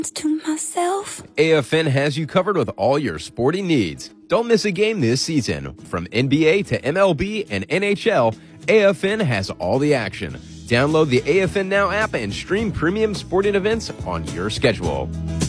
to myself. AFN has you covered with all your sporting needs. Don't miss a game this season. From NBA to MLB and NHL, AFN has all the action. Download the AFN Now app and stream premium sporting events on your schedule.